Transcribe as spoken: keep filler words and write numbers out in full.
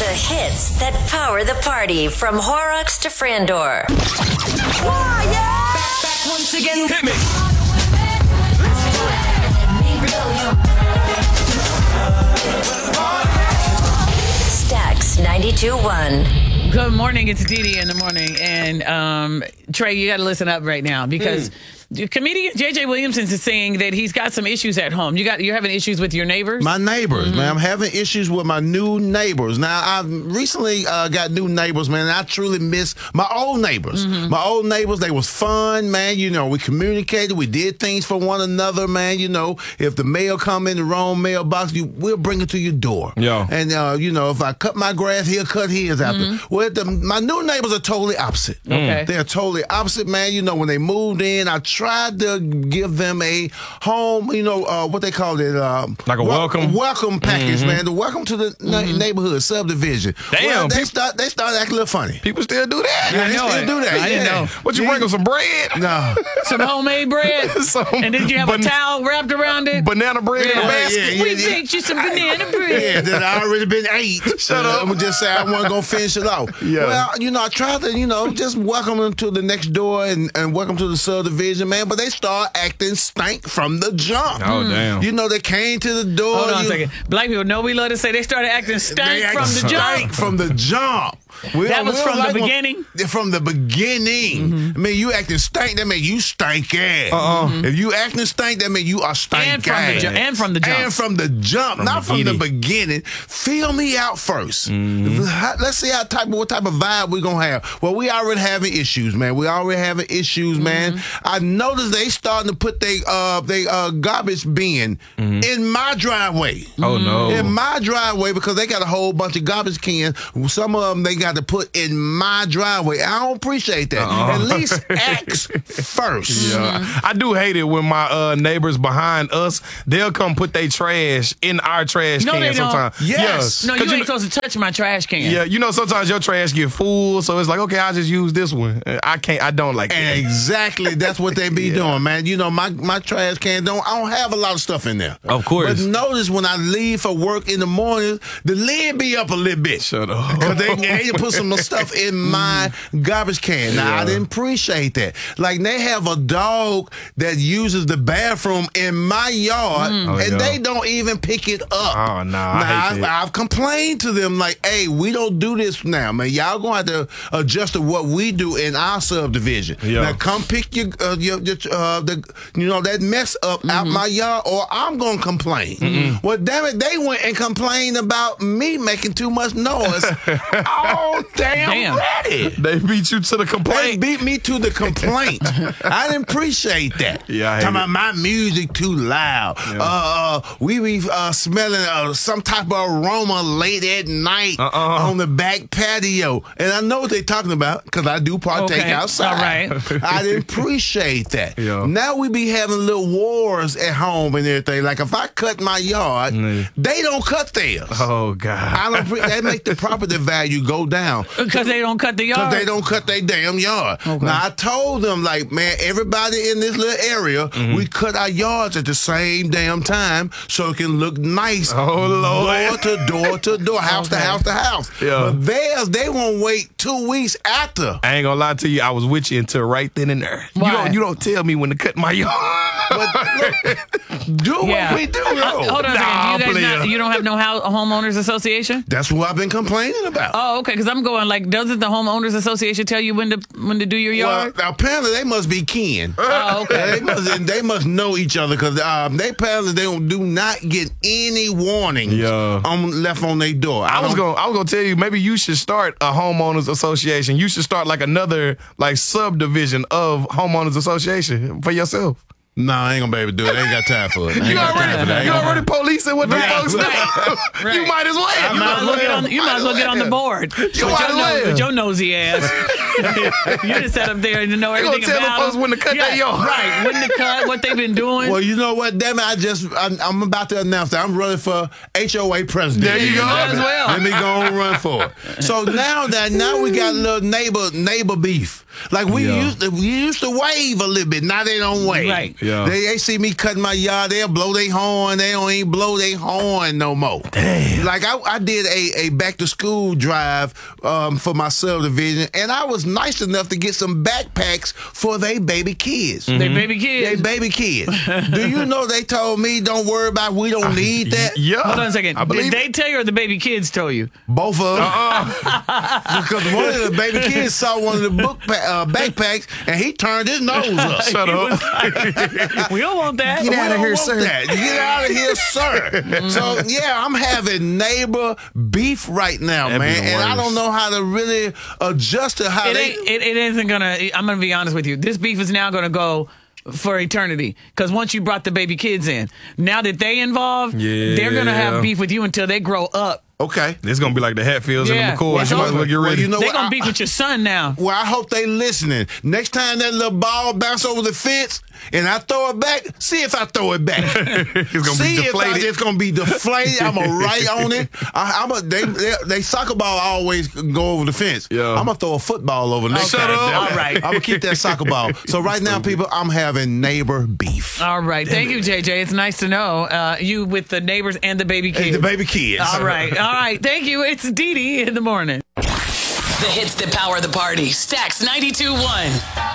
hits that power the party from Horrocks to Frandor. Oh, yeah! Back, back once again. Hit me. Stax ninety-two point one. Good morning. It's Dee Dee in the morning. And um, Trey, you got to listen up right now because mm. comedian J J Williamson is saying that he's got some issues at home. You got you're having issues with your neighbors? My neighbors, mm-hmm. man. I'm having issues with my new neighbors. Now, I've recently uh, got new neighbors, man, and I truly miss my old neighbors. Mm-hmm. My old neighbors, they was fun, man. You know, we communicated. We did things for one another, man. You know, if the mail come in the wrong mailbox, you we'll bring it to your door. Yeah. And, uh, you know, if I cut my grass, he'll cut his after. Mm-hmm. Well, the, my new neighbors are totally opposite. Okay. They're totally opposite, man. You know, when they moved in, I tried to give them a home, you know, uh, what they call it. Uh, like a wel- welcome? Welcome package, mm-hmm. man. The welcome to the mm-hmm. neighborhood subdivision. Damn. Well, they, people, start, they started acting a little funny. People still do that? Yeah, I they know still it. do that. I yeah. didn't know. What, you bring them some bread? No. Some homemade bread? some and did you have ban- a towel wrapped around it? Banana bread yeah. in a basket? Yeah, yeah, we yeah. baked you some banana bread. Yeah, that I already been ate. Shut up. I'm going to just say I wasn't going to finish it off. Yeah. Well, you know, I tried to, you know, just welcome them to the next door and, and welcome to the subdivision, man. But they start acting stank from the jump. Oh, damn. You know, they came to the door. Hold on you, a second. Black people know we love to say they started acting stank they from the stank jump. from the jump. We That was from the like beginning? When, from the beginning. Mm-hmm. I mean, you acting stank, that mean you stank ass. Uh-uh. Mm-hmm. If you acting stank, that mean you are stank And from ass. the ju- and from the jump. And from the jump, From not the from the beginning. beginning. Feel me out first. Mm-hmm. How- Let's see how type of, what type of vibe we gonna have. Well, we already having issues, man. We already having issues, man. Mm-hmm. I noticed they starting to put they uh they uh garbage bin Mm-hmm. in my driveway. Oh, no. In my driveway because they got a whole bunch of garbage cans. Some of them they got to put in my driveway. I don't appreciate that. Uh-uh. At least ask first. Yeah. I do hate it when my uh, neighbors behind us, they'll come put their trash in our trash No, can they don't. sometimes. Yes. No, you 'Cause ain't know- supposed to touch my trash can. Yeah, you know, sometimes your trash get full, so it's like, okay, I'll just use this one. I can't, I don't like And that. exactly that's what they be Yeah. doing, man. You know, my, my trash can don't I don't have a lot of stuff in there. Of course. But notice when I leave for work in the morning, the lid be up a little bit. Shut up. Because they, they put some stuff in my garbage can. Now, I Yeah. didn't appreciate that. Like, they have a dog that uses the bathroom in my yard, Oh, and yeah. they don't even pick it up. Oh, no, I now, hate that. I've complained to them, like, hey, we don't do this now, man. Y'all going to have to adjust to what we do in our subdivision. Yeah. Now, come pick your, uh, your, your uh, the, you know, that mess up out my yard, or I'm going to complain. Mm-mm. Well, damn it, they went and complained about me making too much noise. Oh, damn, Damn. ready. They beat you to the They complaint. beat me to the complaint. I didn't appreciate that. Yeah, I hate Talking it. about my music too loud. Yeah. Uh, uh, we be uh, smelling uh, some type of aroma late at night Uh-uh. on the back patio. And I know what they're talking about because I do partake Okay. outside. All right. I didn't appreciate that. Yeah. Now we be having little wars at home and everything. Like if I cut my yard, Mm. they don't cut theirs. Oh, God. I don't. Pre- they make the property value go down. Because they don't cut the yard. Because they don't cut their damn yard. Okay. Now, I told them, like, man, everybody in this little area, Mm-hmm. we cut our yards at the same damn time so it can look nice. Oh, Lord. Door to door to door, house to Okay. house to house. Yeah. But theirs, they won't wait two weeks after. I ain't gonna lie to you, I was with you until right then and there. Why? You don't, you don't tell me when to cut my yard. But look, do Yeah. what we do, Uh, though. hold on a Nah, second. You, guys player. not, you don't have no house, homeowners association? That's what I've been complaining about. Oh, okay. Because I'm going like, doesn't the homeowners association tell you when to when to do your Well, yard? apparently they must be kin. Oh, okay. They must they must know each other because um, they apparently they don't do not get any warnings Yeah. on left on their door. I was don't- gonna, I was gonna tell you, maybe you should start a homeowners association. You should start like another like subdivision of homeowners association for yourself. No, I ain't gonna be able to do it. I ain't got time for it. I ain't You got time for already, that. you already policing what Right, the folks right, do. right. You might as well. You might as well get on. You might as well get on the board. You With might your, as nose, well. with your nosy ass. You just sat up there and know They everything gonna tell about the folks them. when to cut Yeah, their yard. Right, when to cut, what they've been doing. Well, you know what? Damn it, I just, I'm, I'm about to announce that I'm running for H O A president. There you go. Might as well. Let me go and run for it. So now that, now we got a little neighbor, neighbor beef. Like we Yeah. used to, we used to wave a little bit. Now they don't wave. Right. Yeah. They, they see me cutting my yard, they'll blow their horn. They don't even blow their horn no more. Damn. Like I, I did a, a back to school drive um, for my subdivision, and I was nice enough to get some backpacks for they baby kids. They baby They kids. baby kids. Do you know they told me don't worry about, we don't need that? Yeah. Hold on a second. I believe Did they tell you or the baby kids told you? Both of them. Uh-uh. Because one of the baby kids saw one of the book pa- uh, backpacks and he turned his nose up. Shut He up. was- we don't want that. Get out of of here, here, sir. That. Get out of here, sir. So, yeah, I'm having neighbor beef right now, That'd be man. the And I worst. don't know how to really adjust to how It, they... ain't, it, it isn't gonna. I'm gonna be honest with you. This beef is now gonna go for eternity because once you brought the baby kids in, now that they involved, they're gonna Yeah. have beef with you until they grow up. Okay. It's gonna be like the Hatfields Yeah, and the McCoys. it's You might as well over. get Well, ready. you know They're what? gonna I- beef with your son now. Well, I hope they listening. Next time that little ball bounce over the fence and I throw it back, see if I throw it back. It's gonna see be if I, deflated. it's gonna be deflated. I'm gonna write on it. I, I'm a they, they they soccer ball always go over the fence. Yeah. I'm gonna throw a football over next Okay, time. all right. I'm gonna keep that soccer ball. So right now, people, I'm having neighbor beef. All right, thank you, J J. It's nice to know uh, you with the neighbors and the baby Hey, kids. the baby kids. All right, all right. Thank you. It's Dee Dee in the morning. The hits that power the party. Stax ninety-two point one.